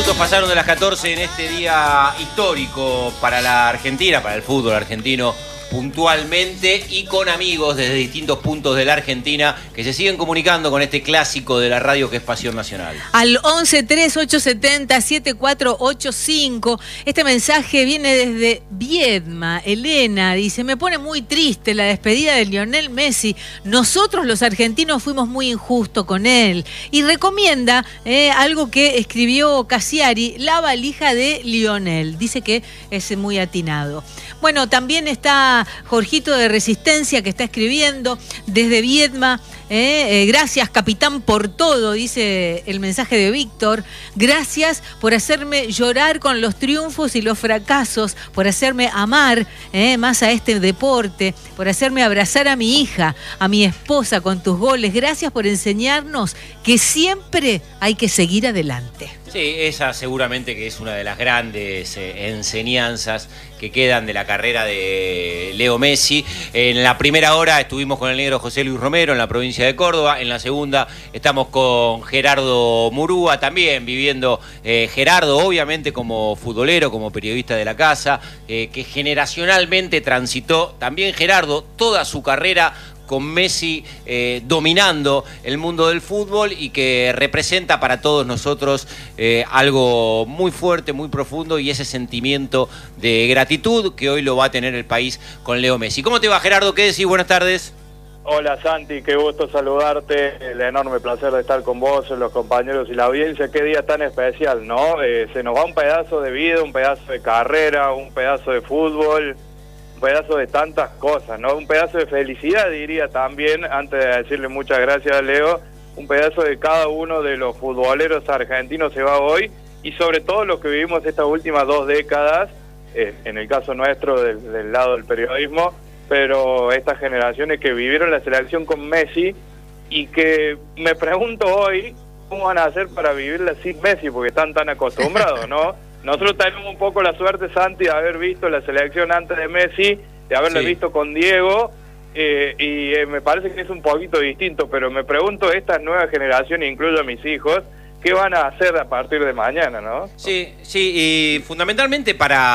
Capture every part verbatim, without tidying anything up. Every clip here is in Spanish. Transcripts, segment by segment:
minutos pasaron de las catorce en este día histórico para la Argentina, para el fútbol argentino puntualmente, y con amigos desde distintos puntos de la Argentina que se siguen comunicando con este clásico de la radio que es Pasión Nacional. Al once tres ocho siete cero siete cuatro ocho cinco. Este mensaje viene desde Viedma. Elena dice: me pone muy triste la despedida de Lionel Messi. Nosotros los argentinos fuimos muy injustos con él. Y recomienda eh, algo que escribió Cassiari, La valija de Lionel. Dice que es muy atinado. Bueno, también está Jorgito de Resistencia, que está escribiendo desde Viedma. Eh, eh, gracias, capitán, por todo, dice el mensaje de Víctor. Gracias por hacerme llorar con los triunfos y los fracasos, por hacerme amar eh, más a este deporte, por hacerme abrazar a mi hija, a mi esposa con tus goles. Gracias por enseñarnos que siempre hay que seguir adelante. Sí, esa seguramente que es una de las grandes eh, enseñanzas que quedan de la carrera de Leo Messi. En la primera hora estuvimos con el negro José Luis Romero en la provincia de Córdoba. En la segunda estamos con Gerardo Murúa, también viviendo eh, Gerardo, obviamente como futbolero, como periodista de la casa, eh, que generacionalmente transitó también Gerardo toda su carrera con Messi eh, dominando el mundo del fútbol, y que representa para todos nosotros eh, algo muy fuerte, muy profundo, y ese sentimiento de gratitud que hoy lo va a tener el país con Leo Messi. ¿Cómo te va, Gerardo? ¿Qué decís? Buenas tardes. Hola, Santi, qué gusto saludarte, el enorme placer de estar con vos, los compañeros y la audiencia. Qué día tan especial, ¿no? Eh, se nos va un pedazo de vida, un pedazo de carrera, un pedazo de fútbol, un pedazo de tantas cosas, ¿no? Un pedazo de felicidad, diría también, antes de decirle muchas gracias a Leo, un pedazo de cada uno de los futboleros argentinos se va hoy, y sobre todo los que vivimos estas últimas dos décadas, eh, en el caso nuestro del, del lado del periodismo, pero estas generaciones que vivieron la selección con Messi, y que me pregunto hoy cómo van a hacer para vivirla sin Messi, porque están tan acostumbrados, ¿no? Nosotros tenemos un poco la suerte, Santi, de haber visto la selección antes de Messi, de haberla sí. visto con Diego, eh, y eh, me parece que es un poquito distinto, pero me pregunto, estas nuevas generaciones, incluyo a mis hijos, ¿qué van a hacer a partir de mañana, no? Sí, sí, y fundamentalmente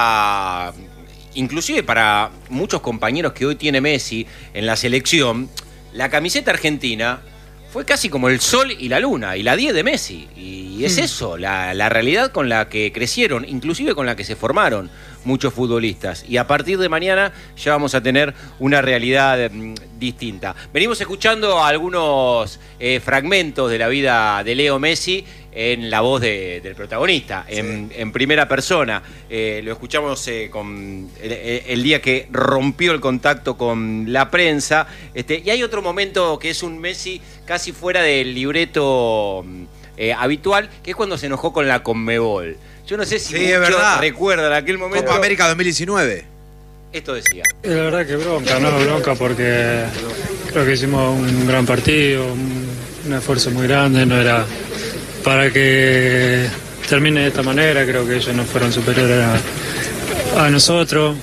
para, inclusive para muchos compañeros que hoy tiene Messi en la selección, la camiseta argentina fue casi como el sol y la luna, y la diez de Messi. Y es eso, la, la realidad con la que crecieron, inclusive con la que se formaron muchos futbolistas. Y a partir de mañana ya vamos a tener una realidad mmm, distinta. Venimos escuchando algunos eh, fragmentos de la vida de Leo Messi en la voz de, del protagonista, sí. en, en primera persona. Eh, lo escuchamos eh, con el, el día que rompió el contacto con la prensa. Este, y hay otro momento que es un Messi casi fuera del libreto eh, habitual, que es cuando se enojó con la Conmebol. Yo no sé si sí, muchos recuerdan aquel momento. Copa América dos mil diecinueve. Esto decía. La verdad que bronca, no bronca, porque creo que hicimos un gran partido, un, un esfuerzo muy grande, no era para que termine de esta manera. Creo que ellos no fueron superiores a, a nosotros.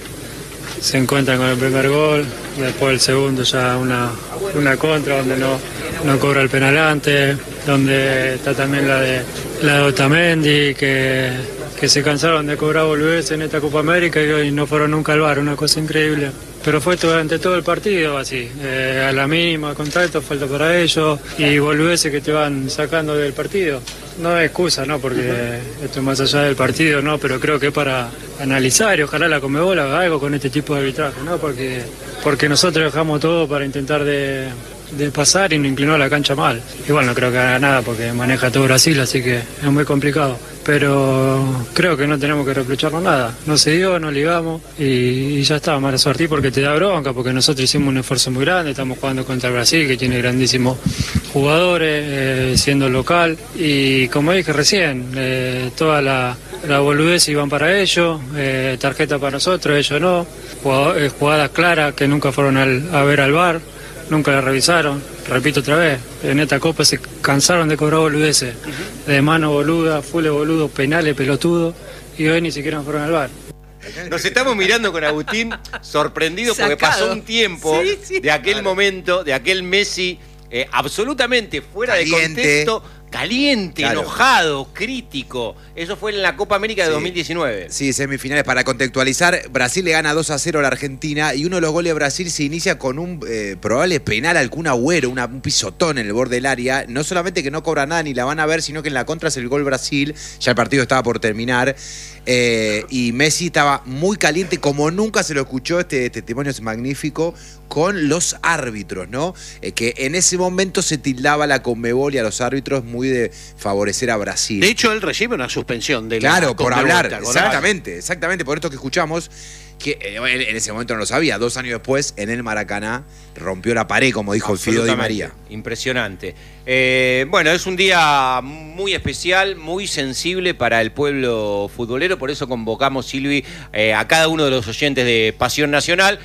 Se encuentran con el primer gol, después el segundo ya una, una contra donde no, no cobra el penal antes, donde está también la de la de Otamendi, que, que se cansaron de cobrar boludeces en esta Copa América y hoy no fueron nunca al V A R, una cosa increíble. Pero fue durante todo el partido así, eh, a la mínima contacto, falta para ellos, y boludeces que te van sacando del partido. No es excusa, ¿no? Porque esto es más allá del partido, ¿no? Pero creo que es para analizar, y ojalá la Conmebol haga algo con este tipo de arbitraje, ¿no? Porque, porque nosotros dejamos todo para intentar de, de pasar y no inclinó la cancha mal. Igual no creo que haga nada porque maneja todo Brasil, así que es muy complicado. Pero creo que no tenemos que reprocharnos nada. No se dio, no ligamos y, y ya está, mala suerte, porque te da bronca, porque nosotros hicimos un esfuerzo muy grande, estamos jugando contra Brasil, que tiene grandísimos jugadores, eh, siendo local, y como dije recién, eh, toda la, la boludez iban para ellos, eh, tarjeta para nosotros, ellos no, jugadas claras que nunca fueron al, a ver al V A R, nunca la revisaron. Repito otra vez, en esta Copa se cansaron de cobrar boludeces, uh-huh. de mano boluda, fules boludos, penales, pelotudos, y hoy ni siquiera fueron al V A R. Nos estamos mirando con Agustín sorprendidos porque pasó un tiempo sí, sí, de aquel claro. momento, de aquel Messi eh, absolutamente fuera Caliente. de contexto, caliente, claro. enojado, crítico. Eso fue en la Copa América de sí. dos mil diecinueve. Sí, semifinales. Para contextualizar, Brasil le gana dos a cero a la Argentina y uno de los goles de Brasil se inicia con un eh, probable penal al Kun Agüero, una, un pisotón en el borde del área. No solamente que no cobra nada ni la van a ver, sino que en la contra es el gol Brasil. Ya el partido estaba por terminar. Eh, y Messi estaba muy caliente, como nunca se lo escuchó. Este, este testimonio es magnífico, con los árbitros, ¿no? Eh, que en ese momento se tildaba la Conmebol y a los árbitros muy de favorecer a Brasil. De hecho, él recibe una suspensión de Claro, la por Conmebol, hablar, ¿te acordás? exactamente, exactamente, por esto que escuchamos, que eh, en ese momento no lo sabía, dos años después, en el Maracaná, rompió la pared, como dijo el Fido Di María. Impresionante. Eh, bueno, es un día muy especial, muy sensible para el pueblo futbolero, por eso convocamos, Silvi, eh, a cada uno de los oyentes de Pasión Nacional,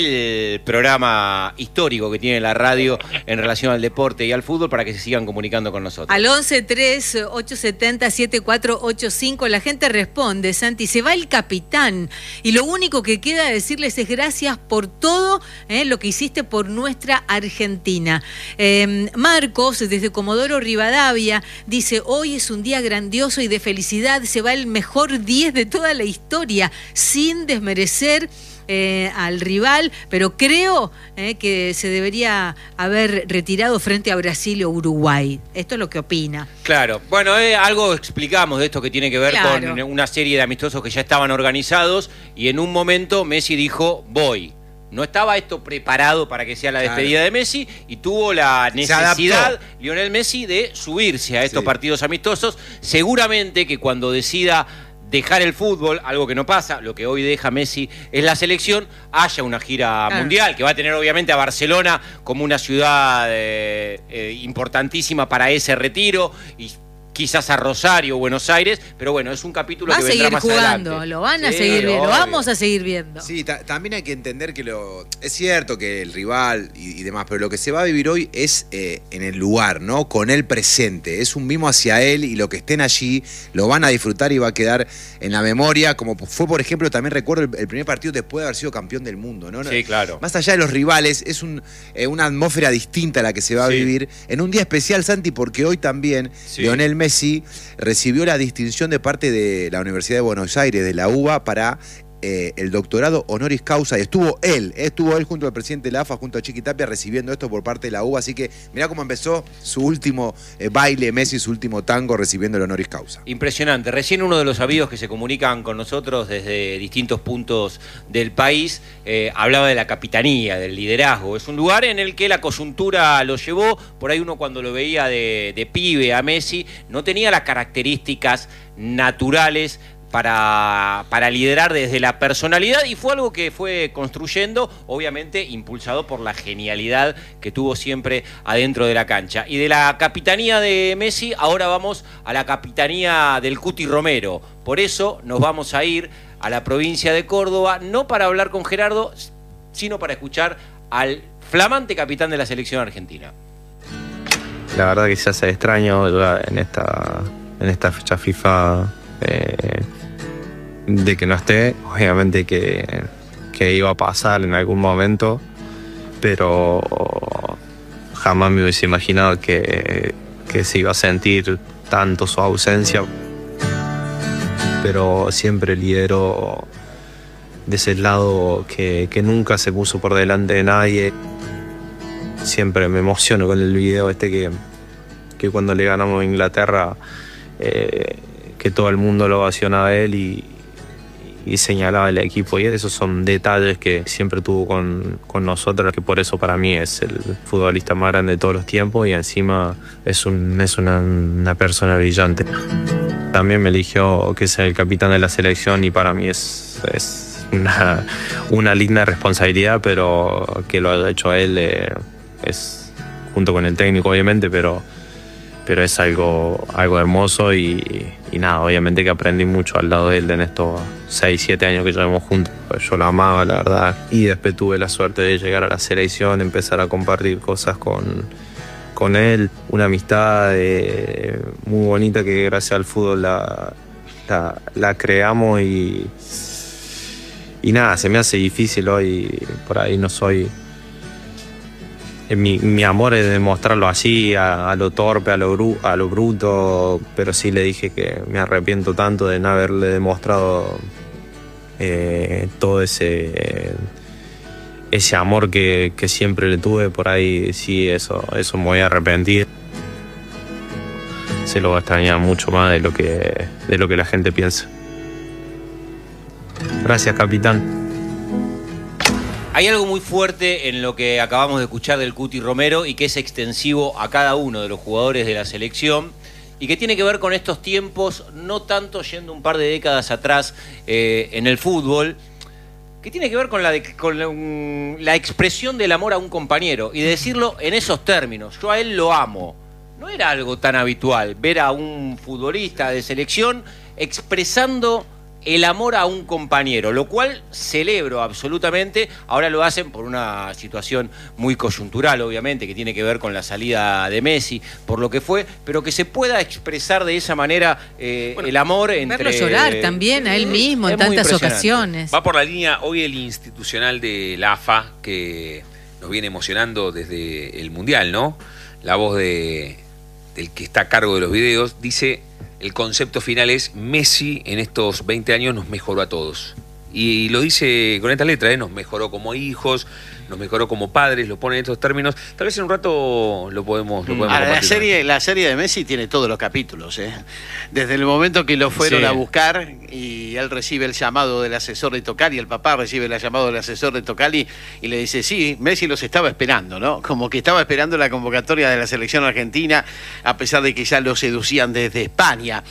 el programa histórico que tiene la radio en relación al deporte y al fútbol, para que se sigan comunicando con nosotros. Al once tres ocho siete cero siete cuatro ocho cinco la gente responde, Santi, se va el capitán y lo único que queda decirles es gracias por todo eh, lo que hiciste por nuestra Argentina. Eh, Marcos, desde Comodoro Rivadavia, dice, hoy es un día grandioso y de felicidad, se va el mejor diez de toda la historia, sin desmerecer Eh, al rival, pero creo eh, que se debería haber retirado frente a Brasil o Uruguay. Esto es lo que opina. Claro, bueno, eh, algo explicamos de esto que tiene que ver Claro. con una serie de amistosos que ya estaban organizados y en un momento Messi dijo, voy. No estaba esto preparado para que sea la despedida Claro. de Messi y tuvo la necesidad, Lionel Messi, de subirse a estos Sí. partidos amistosos. Seguramente que cuando decida dejar el fútbol, algo que no pasa, lo que hoy deja Messi es la selección, haya una gira Claro. mundial, que va a tener obviamente a Barcelona como una ciudad eh, eh, importantísima para ese retiro, y quizás a Rosario, Buenos Aires, pero bueno, es un capítulo Va a que vendrá seguir más jugando, adelante. lo van a Sí, seguir viendo, lo obvio. vamos a seguir viendo. Sí, ta también hay que entender que lo es cierto que el rival y, y demás, pero lo que se va a vivir hoy es eh, en el lugar, ¿no? Con él presente. Es un mimo hacia él y lo que estén allí lo van a disfrutar y va a quedar en la memoria, como fue, por ejemplo, también recuerdo el, el primer partido después de haber sido campeón del mundo, ¿no? Sí, claro. Más allá de los rivales, es un, eh, una atmósfera distinta a la que se va a Sí. vivir en un día especial, Santi, porque hoy también Sí. Lionel Messi recibió la distinción de parte de la Universidad de Buenos Aires, de la U B A, para eh, el doctorado honoris causa. Y estuvo él, estuvo él junto al presidente de la A F A, junto a Chiqui Tapia, recibiendo esto por parte de la U B A. Así que mirá cómo empezó su último eh, baile, Messi, su último tango, recibiendo el honoris causa. Impresionante. Recién uno de los sabidos que se comunican con nosotros desde distintos puntos del país eh, hablaba de la capitanía, del liderazgo. Es un lugar en el que la coyuntura lo llevó. Por ahí uno cuando lo veía de, de pibe a Messi no tenía las características naturales para, para liderar desde la personalidad, y fue algo que fue construyendo, obviamente impulsado por la genialidad que tuvo siempre adentro de la cancha. Y de la capitanía de Messi ahora vamos a la capitanía del Cuti Romero. Por eso nos vamos a ir a la provincia de Córdoba, no para hablar con Gerardo, sino para escuchar al flamante capitán de la selección argentina. La verdad que se hace extraño en esta, en esta fecha FIFA eh, de que no esté. Obviamente que, que iba a pasar en algún momento, pero jamás me hubiese imaginado que, que se iba a sentir tanto su ausencia. Pero siempre lidero de ese lado que, que nunca se puso por delante de nadie. Siempre me emociono con el video este que, que cuando le ganamos a Inglaterra, eh, que todo el mundo lo ovacionaba a él y, y señalaba el equipo. Y esos son detalles que siempre tuvo con, con nosotros, que por eso para mí es el futbolista más grande de todos los tiempos y encima es, un, es una, una persona brillante. También me eligió que sea el capitán de la selección y para mí es... es Una, una linda responsabilidad, pero que lo haya hecho él eh, es junto con el técnico obviamente, pero, pero es algo, algo hermoso y, y nada, obviamente que aprendí mucho al lado de él en estos seis, siete años que llevamos juntos. Yo lo amaba, la verdad, y después tuve la suerte de llegar a la selección, empezar a compartir cosas con, con él, una amistad eh, muy bonita que gracias al fútbol la, la, la creamos y Y nada, se me hace difícil hoy, por ahí no soy mi, mi amor es demostrarlo así, a, a lo torpe, a lo, bru, a lo bruto, pero sí le dije que me arrepiento tanto de no haberle demostrado eh, todo ese, ese amor que, que siempre le tuve. Por ahí sí, eso, eso me voy a arrepentir. Se lo va a extrañar mucho más de lo que, de lo que la gente piensa. Gracias, capitán. Hay algo muy fuerte en lo que acabamos de escuchar del Cuti Romero y que es extensivo a cada uno de los jugadores de la selección y que tiene que ver con estos tiempos, no tanto yendo un par de décadas atrás eh, en el fútbol, que tiene que ver con, la, de, con la, um, la expresión del amor a un compañero y de decirlo en esos términos. Yo a él lo amo. No era algo tan habitual ver a un futbolista de selección expresando el amor a un compañero, lo cual celebro absolutamente. Ahora lo hacen por una situación muy coyuntural, obviamente, que tiene que ver con la salida de Messi, por lo que fue, pero que se pueda expresar de esa manera eh, bueno, el amor entre... Verlo llorar también a él mismo en tantas ocasiones. Va por la línea hoy el institucional de la A F A, que nos viene emocionando desde el Mundial, ¿no? La voz de, del que está a cargo de los videos dice... El concepto final es Messi en estos veinte años nos mejoró a todos. Y lo dice con esta letra, ¿eh? Nos mejoró como hijos, nos mejoró como padres, lo pone en estos términos. Tal vez en un rato lo podemos, lo podemos Ahora, la serie, la serie de Messi tiene todos los capítulos, ¿eh? Desde el momento que lo fueron sí. a buscar y él recibe el llamado del asesor de Tocali, el papá recibe el llamado del asesor de Tocali y le dice, sí, Messi los estaba esperando, ¿no? Como que estaba esperando la convocatoria de la selección argentina, a pesar de que ya lo seducían desde España.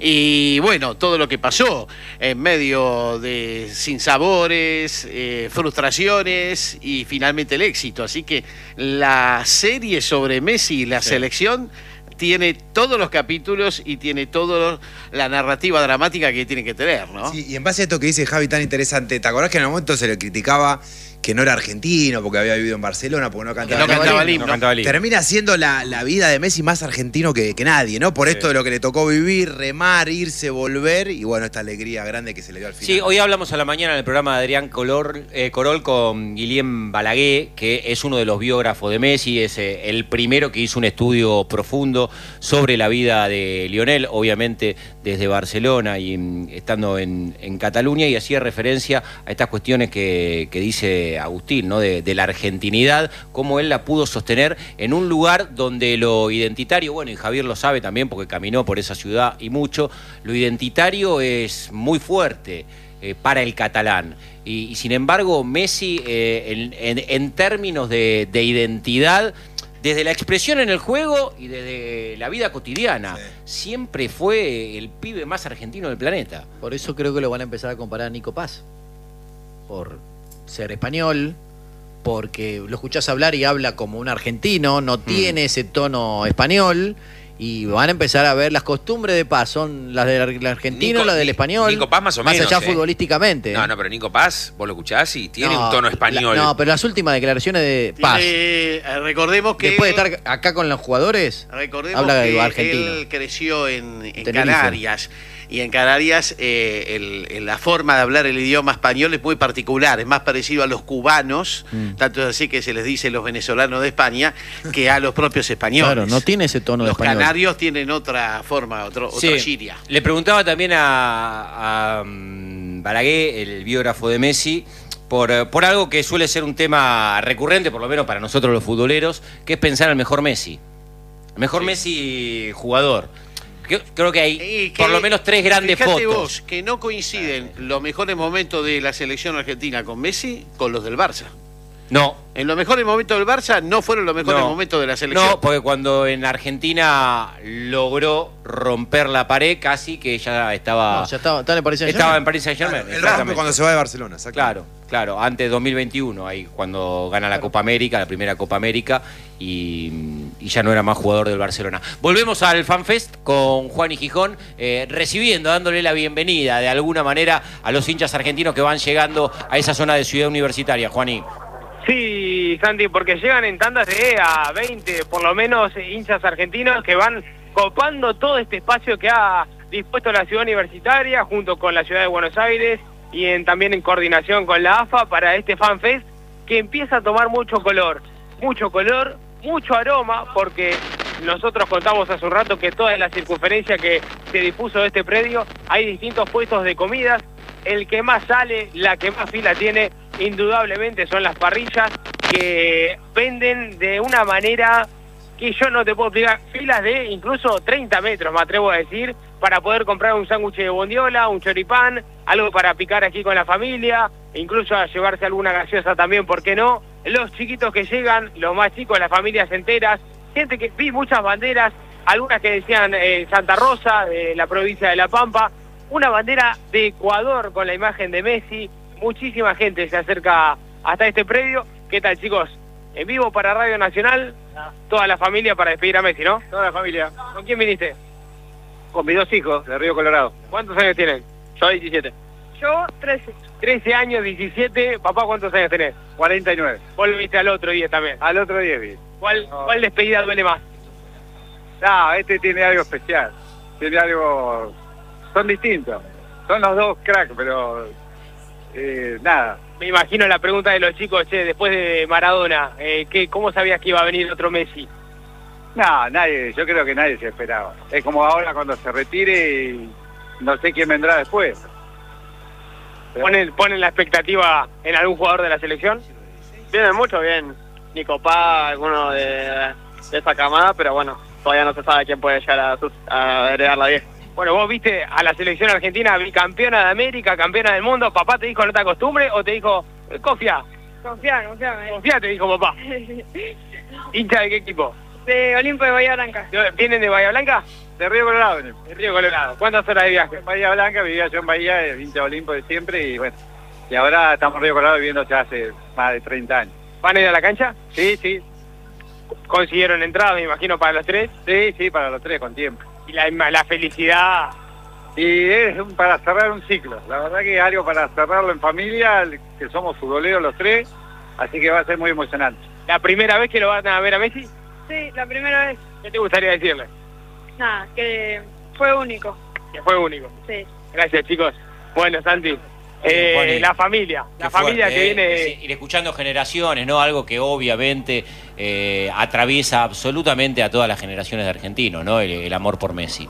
Y bueno, todo lo que pasó en medio de sinsabores, eh, frustraciones y finalmente el éxito. Así que la serie sobre Messi y la sí. selección tiene todos los capítulos y tiene toda la narrativa dramática que tiene que tener, ¿no? Sí, y en base a esto que dice Javi tan interesante, ¿te acordás que en el momento se le criticaba que no era argentino porque había vivido en Barcelona, porque no cantaba, no cantaba el himno? No cantaba el himno. Termina siendo la, la vida de Messi más argentino que, que nadie, ¿no? Por sí. esto de lo que le tocó vivir, remar, irse, volver y bueno, esta alegría grande que se le dio al final. Sí, hoy hablamos a la mañana en el programa de Adrián Color, eh, Corol con Guillem Balaguer, que es uno de los biógrafos de Messi, es eh, el primero que hizo un estudio profundo sobre la vida de Lionel, obviamente desde Barcelona y mm, estando en, en Cataluña, y hacía referencia a estas cuestiones que, que dice Agustín, ¿no? De, de la argentinidad, cómo él la pudo sostener en un lugar donde lo identitario, bueno, y Javier lo sabe también porque caminó por esa ciudad y mucho, lo identitario es muy fuerte eh, para el catalán. Y, y sin embargo, Messi, eh, en, en, en términos de, de identidad, desde la expresión en el juego y desde la vida cotidiana, sí. siempre fue el pibe más argentino del planeta. Por eso creo que lo van a empezar a comparar a Nico Paz. Por ser español, porque lo escuchás hablar y habla como un argentino, no tiene mm. ese tono español, y van a empezar a ver las costumbres de Paz, son las del argentino, las del español. Nico Paz más o menos. Más allá eh. futbolísticamente. No, no, pero Nico Paz, vos lo escuchás y tiene no, un tono español. La, no, pero las últimas declaraciones de Paz. Tiene, recordemos que... Después de estar acá con los jugadores, recordemos habla que de argentino. Él creció en, en Canarias. Y en Canarias eh, el, el, la forma de hablar el idioma español es muy particular, es más parecido a los cubanos, mm. tanto es así que se les dice los venezolanos de España, que a los propios españoles. Claro, no tiene ese tono de Los español. canarios tienen otra forma, otro, sí. otra giria. Le preguntaba también a, a um, Balaguer, el biógrafo de Messi, por, por algo que suele ser un tema recurrente, por lo menos para nosotros los futboleros, que es pensar al mejor Messi. El mejor sí. Messi jugador. Creo que hay que, por lo menos tres grandes fotos. Vos que no coinciden los mejores momentos de la selección argentina con Messi con los del Barça. No. En los mejores momentos del Barça no fueron los mejores no. momentos de la selección. No, porque cuando en Argentina logró romper la pared, casi que ya estaba... No, ya estaba, estaba en Paris Saint-Germain. Estaba en Paris Saint-Germain. Claro, el rompe cuando se va de Barcelona. Claro, claro, antes de dos mil veintiuno, ahí cuando gana la Copa América, la primera Copa América, y, y ya no era más jugador del Barcelona. Volvemos al FanFest con Juan y Gijón, eh, recibiendo, dándole la bienvenida de alguna manera a los hinchas argentinos que van llegando a esa zona de Ciudad Universitaria, Juaní. Sí, Santi, porque llegan en tandas de a veinte, por lo menos, hinchas argentinos que van copando todo este espacio que ha dispuesto la Ciudad Universitaria junto con la Ciudad de Buenos Aires y en, también en coordinación con la A F A para este FanFest que empieza a tomar mucho color. mucho color, mucho aroma, porque nosotros contamos hace un rato que toda la circunferencia que se dispuso de este predio hay distintos puestos de comidas. El que más sale, la que más fila tiene, indudablemente son las parrillas, que venden de una manera que yo no te puedo explicar, filas de incluso treinta metros, me atrevo a decir, para poder comprar un sándwich de bondiola, un choripán, algo para picar aquí con la familia, incluso a llevarse alguna gaseosa también, ¿por qué no? Los chiquitos que llegan, los más chicos, las familias enteras, gente que vi muchas banderas, algunas que decían eh, Santa Rosa, de la provincia de La Pampa, una bandera de Ecuador con la imagen de Messi, muchísima gente se acerca hasta este predio. ¿Qué tal, chicos? En vivo para Radio Nacional, toda la familia para despedir a Messi, ¿no? Toda la familia. ¿Con quién viniste? Con mis dos hijos, de Río Colorado. ¿Cuántos años tienen? Yo diecisiete. Yo trece. trece años, diecisiete. Papá, ¿cuántos años tenés? cuarenta y nueve. Vos lo viste al otro día también. Al otro día vi. ¿Cuál, No. ¿Cuál despedida duele más? No, este tiene algo especial. Tiene algo... Son distintos. Son los dos cracks, pero... Eh, nada. Me imagino la pregunta de los chicos, che, después de Maradona, eh, ¿qué, ¿cómo sabías que iba a venir otro Messi? No, nadie, yo creo que nadie se esperaba. Es como ahora cuando se retire y no sé quién vendrá después. Pero... ¿Ponen, ¿Ponen la expectativa en algún jugador de la selección? Vienen mucho bien. Nico Paz, alguno de, de esa camada, pero bueno, todavía no se sabe quién puede llegar a, sus- a heredar la diez. Bueno, vos viste a la selección argentina bicampeona de América, campeona del mundo. ¿Papá te dijo no te acostumbres o te dijo, eh, confía? Confía, confía. me- Confía, te dijo papá. ¿Hincha de qué equipo? De Olimpo de Bahía Blanca. ¿Vienen de Bahía Blanca? De Río Colorado. De Río Colorado. ¿Cuántas horas de viaje? En Bahía Blanca, vivía yo en Bahía, hincha Olimpo de siempre y bueno. Y ahora estamos en Río Colorado viviendo ya hace más de treinta años. ¿Van a ir a la cancha? Sí, sí. ¿Consiguieron entrada, me imagino, para los tres? Sí, sí, para los tres, con tiempo. Y la, la felicidad... Y es un- para cerrar un ciclo. La verdad que es algo para cerrarlo en familia, que somos futboleros los tres, así que va a ser muy emocionante. ¿La primera vez que lo van a ver a Messi? Sí, la primera vez. ¿Qué te gustaría decirle? Nada, que fue único. Que fue único. Sí. Gracias, chicos. Bueno, Santi, eh, Juani, la familia, la qué familia fuerte, que ¿eh? viene... Es ir escuchando generaciones, ¿no? Algo que obviamente eh, atraviesa absolutamente a todas las generaciones de argentinos, ¿no? El, el amor por Messi.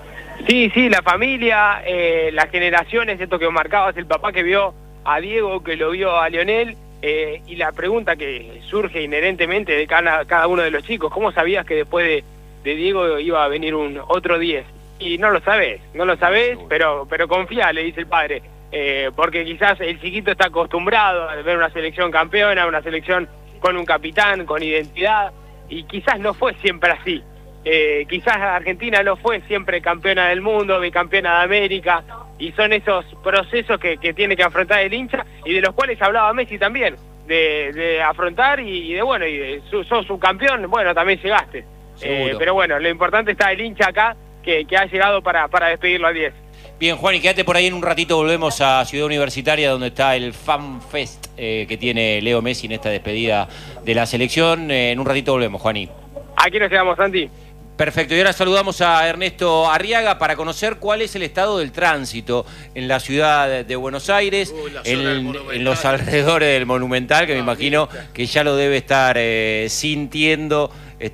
Sí, sí, la familia, eh, las generaciones, esto que marcabas, el papá que vio a Diego, que lo vio a Lionel, eh, y la pregunta que surge inherentemente de cada, cada uno de los chicos, ¿cómo sabías que después de, de Diego iba a venir un otro diez? Y no lo sabés, no lo sabés, pero, pero confía, le dice el padre, eh, porque quizás el chiquito está acostumbrado a ver una selección campeona, una selección con un capitán, con identidad, y quizás no fue siempre así. Eh, quizás Argentina no fue siempre campeona del mundo, bicampeona de América, y son esos procesos que, que tiene que afrontar el hincha y de los cuales hablaba Messi también, de, de afrontar y, y de bueno, y de, su, sos subcampeón, bueno, también llegaste. Eh, pero bueno, lo importante está el hincha acá que, que ha llegado para, para despedirlo al diez. Bien, Juan, y quédate por ahí en un ratito, volvemos a Ciudad Universitaria, donde está el Fan Fest eh, que tiene Leo Messi en esta despedida de la selección. Eh, en un ratito volvemos, Juaní. Aquí nos quedamos, Santi. Perfecto, y ahora saludamos a Ernesto Arriaga para conocer cuál es el estado del tránsito en la ciudad de Buenos Aires, Uy, la zona del en, Monumental. en los alrededores del Monumental, que me Ah, imagino mira. que ya lo debe estar eh, sintiendo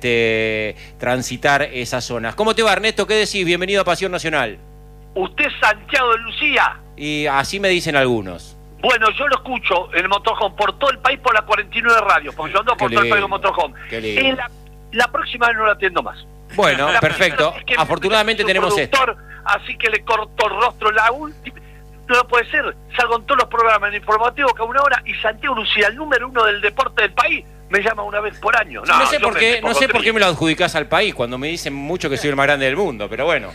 este, transitar esas zonas. ¿Cómo te va, Ernesto? ¿Qué decís? Bienvenido a Pasión Nacional. ¿Usted es Santiago de Lucía? Y así me dicen algunos. Bueno, yo lo escucho en el motorhome por todo el país por la cuarenta y nueve radio, porque yo ando Qué por todo el país lindo, con motorhome. qué lindo. En la, la próxima vez no la atiendo más. Bueno, La perfecto. próxima vez que Afortunadamente su tenemos esto. productor, así que le cortó el rostro la última. No puede ser. Salgo en todos los programas en informativo cada una hora y Santiago Lucía, el número uno del deporte del país, me llama una vez por año. No, No, sé yo por me- qué, me no pongo sé por qué triste. me lo adjudicás al país cuando me dicen mucho que soy el más grande del mundo, pero bueno.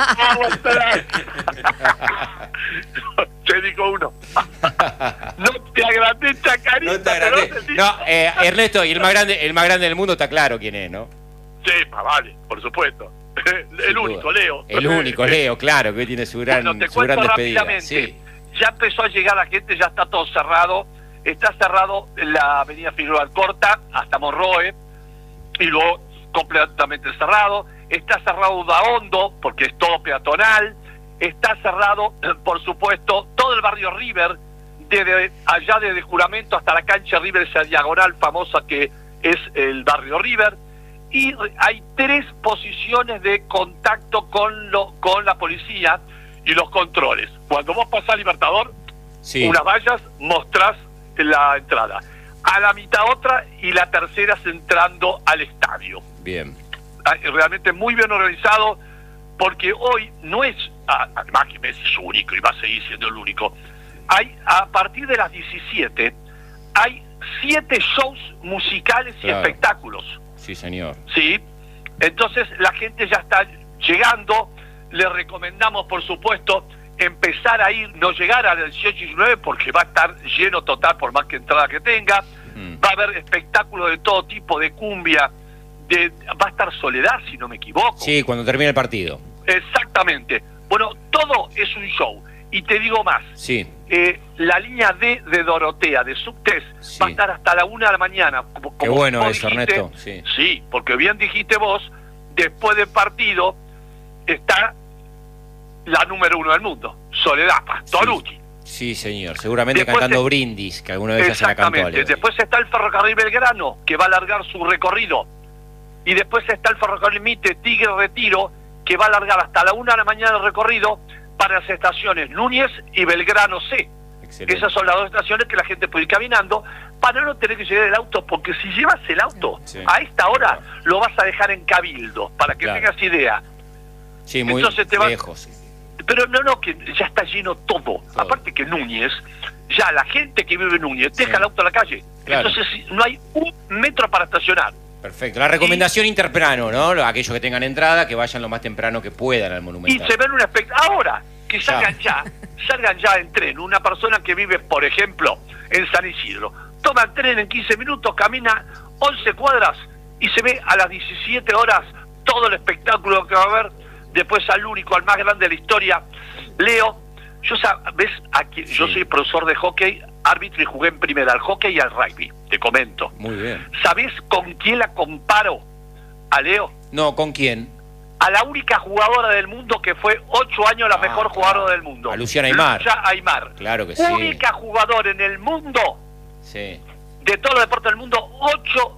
Te digo uno. No te agrandé, chacarita. No te agrandé. No, eh, Ernesto, y el más grande, el más grande del mundo está claro quién es, ¿no? Sí, más vale, por supuesto. El Sin único, duda. Leo. El único, Leo, claro, que hoy tiene su gran, Bueno, te su gran cuento despedida. rápidamente. Sí. Ya empezó a llegar la gente, ya está todo cerrado. Está cerrado la avenida Figueroa Alcorta hasta Monroe y luego completamente cerrado. Está cerrado Daondo porque es todo peatonal. Está cerrado, por supuesto, todo el barrio River, desde allá desde Juramento hasta la cancha River, esa diagonal famosa que es el barrio River, y hay tres posiciones de contacto con, lo, con la policía y los controles. Cuando vos pasás Libertador, sí. unas vallas, mostrás la entrada. A la mitad otra y la tercera es entrando al estadio. Bien. Realmente muy bien organizado, porque hoy no es, además que Messi es único y va a seguir siendo el único, hay a partir de las diecisiete, hay siete shows musicales claro. y espectáculos. Sí, señor. Sí, entonces la gente ya está llegando, le recomendamos por supuesto empezar a ir, no llegar al dieciocho y diecinueve porque va a estar lleno total por más que entrada que tenga, mm. va a haber espectáculos de todo tipo, de cumbia, de, va a estar Soledad si no me equivoco. Sí, cuando termine el partido. Exactamente, bueno, todo es un show, y te digo más, sí. eh, la línea D de Dorotea, de Subtes, sí. va a estar hasta la una de la mañana. Como, como Qué bueno eso, dijiste, Ernesto. Sí. sí, porque bien dijiste vos, después del partido está la número uno del mundo, Soledad Pastorucci. Sí. Sí, señor. Seguramente después cantando se... Brindis, que alguna vez ya se la cantó. Exactamente. Después está el Ferrocarril Belgrano, que va a alargar su recorrido. Y después está el Ferrocarril Mitre Tigre Retiro, que va a alargar hasta la una de la mañana el recorrido para las estaciones Núñez y Belgrano C. Excelente. Esas son las dos estaciones que la gente puede ir caminando para no tener que llevar el auto, porque si llevas el auto sí. a esta hora claro. lo vas a dejar en Cabildo, para que claro. tengas idea. Sí, muy Entonces te lejos. Va... Pero no, no, que ya está lleno todo. todo. Aparte que Núñez, ya la gente que vive en Núñez deja sí. el auto a la calle. Claro. Entonces no hay un metro para estacionar. Perfecto. La recomendación y... intertemprano, ¿no? Aquellos que tengan entrada, que vayan lo más temprano que puedan al Monumental. Y se ven un espectáculo. Ahora, que salgan ya. ya, salgan ya en tren. Una persona que vive, por ejemplo, en San Isidro, toma el tren en quince minutos, camina once cuadras y se ve a las diecisiete horas todo el espectáculo que va a haber. Después al único, al más grande de la historia, Leo. Yo sabes, aquí, sí. yo soy profesor de hockey, árbitro y jugué en primera al hockey y al rugby, te comento. Muy bien. ¿Sabés con quién la comparo a Leo? No, ¿con quién? A la única jugadora del mundo que fue ocho años la ah, mejor jugadora claro. del mundo. A Luciana Aymar. Lucia Aymar. Claro que sí. Única jugadora en el mundo, sí. de todos los deportes del mundo, ocho,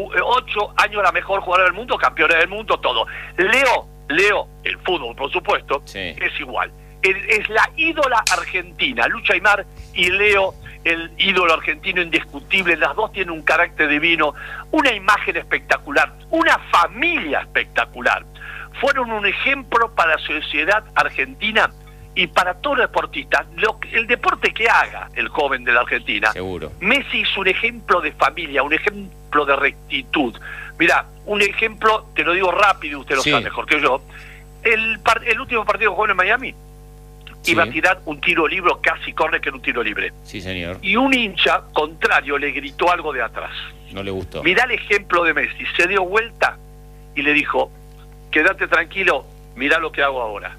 ocho años la mejor jugadora del mundo, campeona del mundo, todo. Leo, Leo, el fútbol, por supuesto, sí. es igual. Es la ídola argentina, Lucha Aymar, y Leo, el ídolo argentino indiscutible. Las dos tienen un carácter divino, una imagen espectacular, una familia espectacular. Fueron un ejemplo para la sociedad argentina y para todos los deportistas. Lo, el deporte que haga el joven de la Argentina. Seguro. Messi es un ejemplo de familia, un ejemplo de rectitud. Mirá, un ejemplo, te lo digo rápido, usted lo sí. sabe mejor que yo. El, par, el último partido que jugó en Miami, sí. iba a tirar un tiro libre, casi corre que era un tiro libre. Sí, señor. Y un hincha contrario le gritó algo de atrás. No le gustó. Mirá el ejemplo de Messi. Se dio vuelta y le dijo, quédate tranquilo, mirá lo que hago ahora.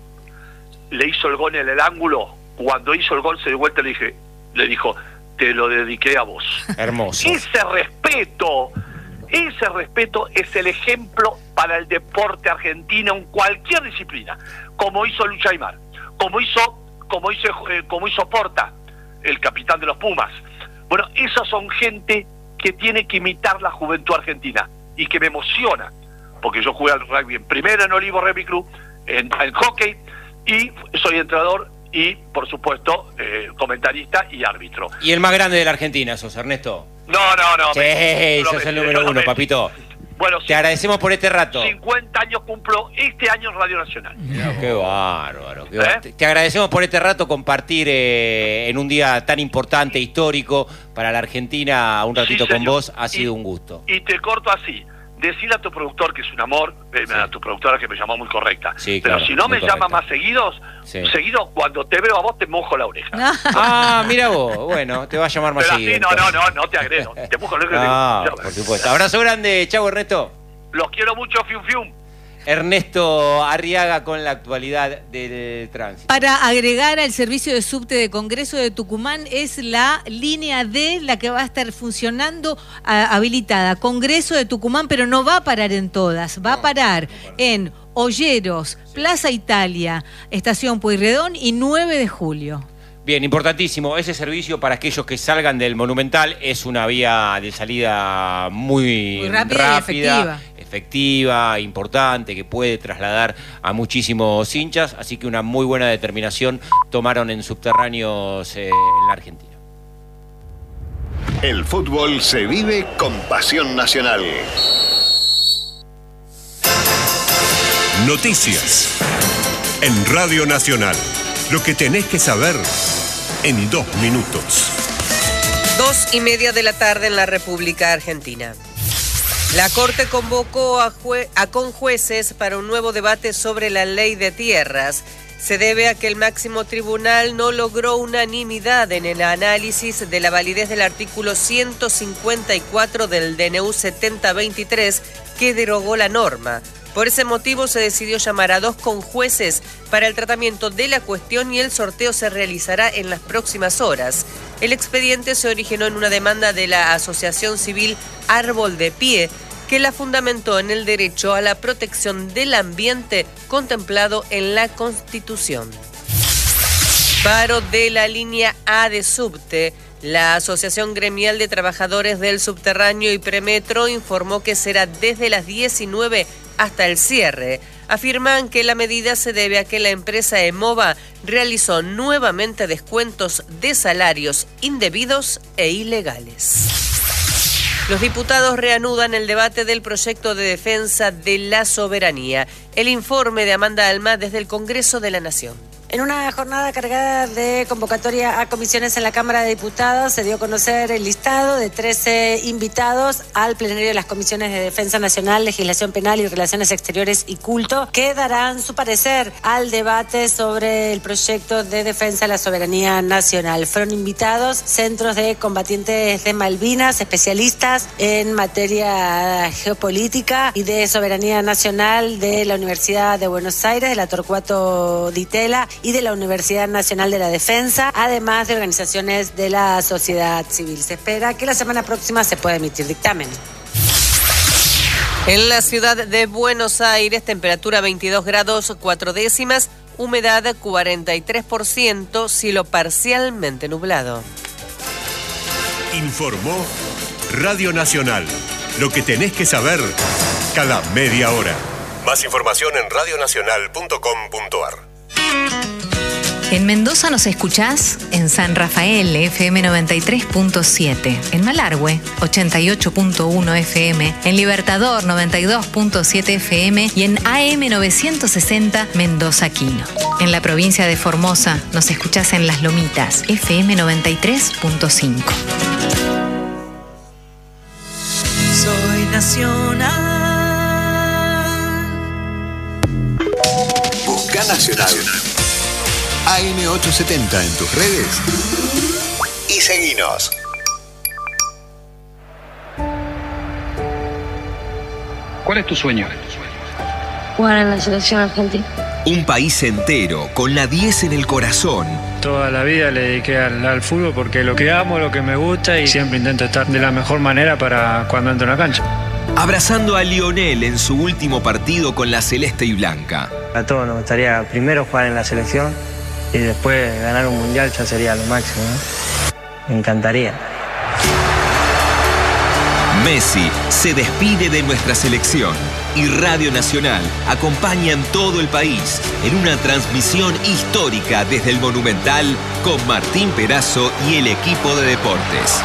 Le hizo el gol en el ángulo. Cuando hizo el gol se dio vuelta y le, dije, le dijo, te lo dediqué a vos. Hermoso. Ese respeto, ese respeto es el ejemplo para el deporte argentino en cualquier disciplina. Como hizo Lucha Aymar, como hizo, como hizo, eh, como hizo Porta, el capitán de los Pumas. Bueno, esas son gente que tiene que imitar la juventud argentina y que me emociona, porque yo jugué al rugby en primera en Olivo Rugby Club, en, en hockey, y soy entrenador y, por supuesto, eh, comentarista y árbitro. ¿Y el más grande de la Argentina sos, Ernesto? No, no, no. Sí, me, sos el número uno, papito. Bueno, te agradecemos por este rato. cincuenta años cumplo este año en Radio Nacional. Qué bárbaro. Qué bárbaro. ¿Eh? Te agradecemos por este rato, compartir eh, en un día tan importante, histórico, para la Argentina, un ratito sí, con vos. Ha sido y, un gusto. Y te corto así. Decirle a tu productor que es un amor, eh, sí. a tu productora que me llamó muy correcta. Sí, pero claro, si no me correcta. llama más seguidos, sí. seguido, cuando te veo a vos te mojo la oreja. Ah, mira vos. Bueno, te va a llamar más pero seguido. Así, no, no, no, no te agredo. Te mojo la oreja. Ah, digo, por supuesto. Abrazo grande. Chau, Ernesto. Los quiero mucho, fium fium. Ernesto Arriaga con la actualidad del tránsito. Para agregar al servicio de subte de Congreso de Tucumán es la línea D la que va a estar funcionando a, habilitada. Congreso de Tucumán, pero no va a parar en todas. Va a parar en Olleros, Plaza Italia, Estación Pueyrredón y nueve de julio. Bien. Bien, importantísimo. Ese servicio para aquellos que salgan del Monumental es una vía de salida muy, Muy rápida y efectiva. efectiva, importante, que puede trasladar a muchísimos hinchas. Así que una muy buena determinación tomaron en Subterráneos eh, en la Argentina. El fútbol se vive con pasión nacional. Noticias en Radio Nacional. Lo que tenés que saber en dos minutos. Dos y media de la tarde en la República Argentina. La Corte convocó a, jue- a conjueces para un nuevo debate sobre la ley de tierras. Se debe a que el máximo tribunal no logró unanimidad en el análisis de la validez del artículo ciento cincuenta y cuatro del D N U setenta veintitrés que derogó la norma. Por ese motivo se decidió llamar a dos conjueces para el tratamiento de la cuestión y el sorteo se realizará en las próximas horas. El expediente se originó en una demanda de la Asociación Civil Árbol de Pie, que la fundamentó en el derecho a la protección del ambiente contemplado en la Constitución. Paro de la línea A de subte. La Asociación Gremial de Trabajadores del Subterráneo y Premetro informó que será desde las diecinueve hasta el cierre. Afirman que la medida se debe a que la empresa EMOVA realizó nuevamente descuentos de salarios indebidos e ilegales. Los diputados reanudan el debate del proyecto de defensa de la soberanía. El informe de Amanda Alma desde el Congreso de la Nación. En una jornada cargada de convocatoria a comisiones en la Cámara de Diputados, se dio a conocer el listado de trece invitados al plenario de las comisiones de Defensa Nacional, Legislación Penal y Relaciones Exteriores y Culto, que darán su parecer al debate sobre el proyecto de defensa de la soberanía nacional. Fueron invitados centros de combatientes de Malvinas, especialistas en materia geopolítica y de soberanía nacional de la Universidad de Buenos Aires, de la Torcuato Di Tella y de la Universidad Nacional de la Defensa, además de organizaciones de la sociedad civil. Se espera que la semana próxima se pueda emitir dictamen. En la ciudad de Buenos Aires, temperatura veintidós grados cuatro décimas, humedad cuarenta y tres por ciento, cielo parcialmente nublado. Informó Radio Nacional. Lo que tenés que saber cada media hora. Más información en radionacional punto com punto ar. En Mendoza nos escuchás en San Rafael, F M noventa y tres punto siete, en Malargüe, ochenta y ocho punto uno F M, en Libertador, noventa y dos punto siete F M y en A M novecientos sesenta Mendoza Quino. En la provincia de Formosa nos escuchás en Las Lomitas, F M noventa y tres punto cinco. Soy nacional. Busca Nacional. A M ochocientos setenta en tus redes y seguinos. ¿Cuál es tu sueño? Jugar en la selección argentina. Un país entero, con la diez en el corazón. Toda la vida le dediqué al, al fútbol porque lo que amo, lo que me gusta y siempre intento estar de la mejor manera para cuando entro en la cancha. Abrazando a Lionel en su último partido con la celeste y blanca. A todos nos gustaría primero jugar en la selección y después ganar un mundial ya sería lo máximo, ¿no? Me encantaría. Messi se despide de nuestra selección y Radio Nacional acompaña en todo el país en una transmisión histórica desde el Monumental con Martín Perazo y el equipo de deportes.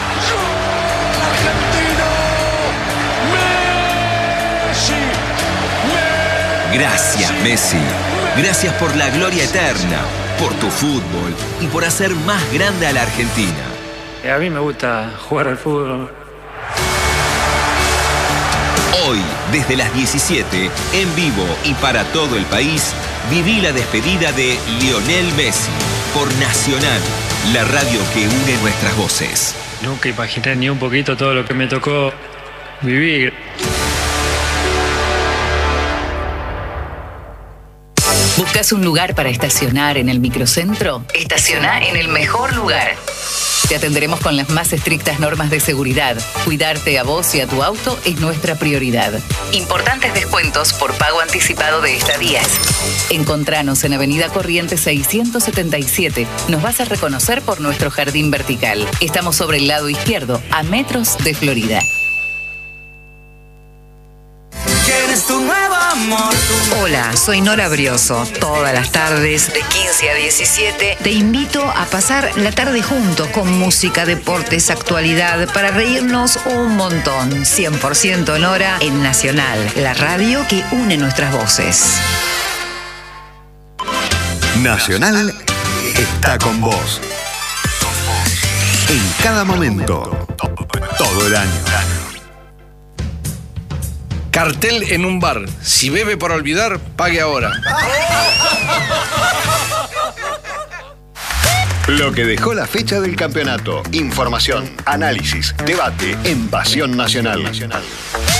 Gracias, Messi. Gracias por la gloria eterna, por tu fútbol y por hacer más grande a la Argentina. A mí me gusta jugar al fútbol. Hoy, desde las diecisiete, en vivo y para todo el país, viví la despedida de Lionel Messi por Nacional, la radio que une nuestras voces. Nunca imaginé ni un poquito todo lo que me tocó vivir. ¿Buscas un lugar para estacionar en el microcentro? Estaciona en el mejor lugar. Te atenderemos con las más estrictas normas de seguridad. Cuidarte a vos y a tu auto es nuestra prioridad. Importantes descuentos por pago anticipado de estadías. Encontranos en Avenida Corrientes seiscientos setenta y siete. Nos vas a reconocer por nuestro jardín vertical. Estamos sobre el lado izquierdo, a metros de Florida. Tu nuevo amor, tu... Hola, soy Nora Brioso. Todas las tardes, de quince a diecisiete, te invito a pasar la tarde juntos con música, deportes, actualidad, para reírnos un montón. cien por ciento Nora en Nacional, la radio que une nuestras voces. Nacional está con vos. En cada momento, todo el año. Cartel en un bar. Si bebe para olvidar, pague ahora. Lo que dejó la fecha del campeonato. Información, análisis, debate en Pasión Nacional.